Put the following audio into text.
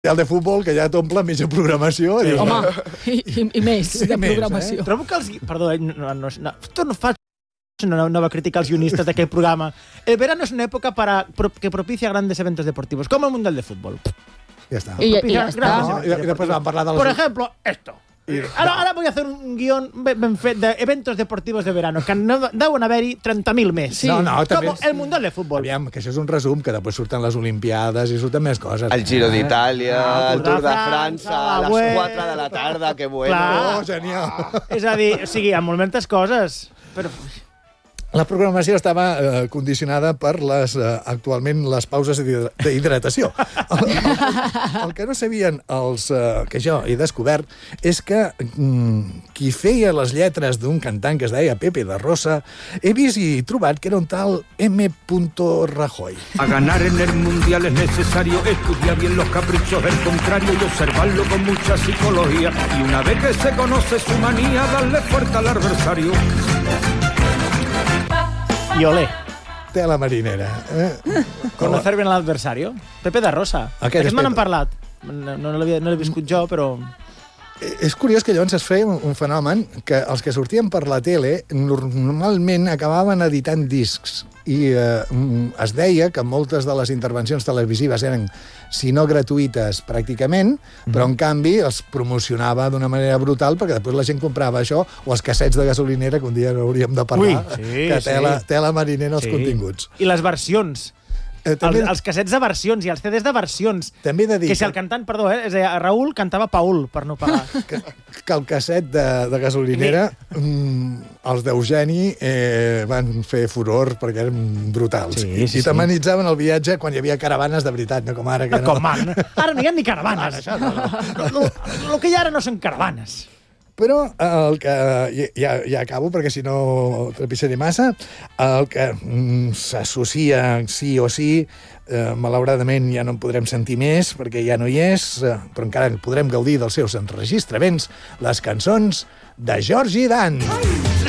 el de futbol, que ja t'omple mitja programació. Sí. Home, i més de programació. Trobo que els... Perdó, no faig una nova crítica als guionistas de aquel programa. El verano es una época que propicia grandes eventos deportivos, como el Mundial de Fútbol. Ja està. I ja està. I després vam parlar de les... Por ejemplo, esto. Ahora voy a hacer un guión ben fet de eventos deportivos de verano, que deuen haver-hi 30.000 més. Sí. No, també... Com el Mundial de Futbol. Aviam, que això és un resum, que després surten les Olimpiades i surten més coses. El Giro d'Itàlia, el Tour de França, a les 4 de la tarda, que bueno. Clar. Oh, genial. És a dir, o sigui, hi ha moltes coses, però... La programació estava condicionada per actualment les pauses d'hidratació. El que no sabien els que jo he descobert és que qui feia les lletres d'un cantant que es deia Pepe da Rosa, he vist i trobat que era un tal M. Rajoy. A ganar en el mundial es necesario estudiar bien los caprichos del contrario y observarlo con mucha psicología. Y una vez que se conoce su manía, darle fuerza al adversario. I olé. Tela marinera. Conocer bien l'adversario. Pepe da Rosa. Aquest me n'han parlat. No l'he viscut jo, però... És curiós que llavors es feia un fenomen que els que sortien per la tele normalment acabaven editant discs i es deia que moltes de les intervencions televisives eren, si no gratuïtes pràcticament, però en canvi els promocionava d'una manera brutal perquè després la gent comprava això o els cassets de gasolinera, que un dia hauríem de parlar, que tela marinera els continguts. I les versions. Els cassets de versions i els CDs de versions. També he de dir que si el cantant, perdó, és a dir, Raül cantava Paul per no pagar. Que el casset de gasolinera, els d'Eugeni van fer furor perquè eren brutals. I t'amenitzaven el viatge quan hi havia caravanes de veritat, no com ara. Que no. Ara no hi ha ni caravanes. El que hi ha ara no són caravanes. Però el que... Ja acabo, perquè si no trepitjaré massa. El que s'associa sí o sí, malauradament ja no en podrem sentir més, perquè ja no hi és, però encara podrem gaudir dels seus enregistraments, les cançons de Georgie Dan.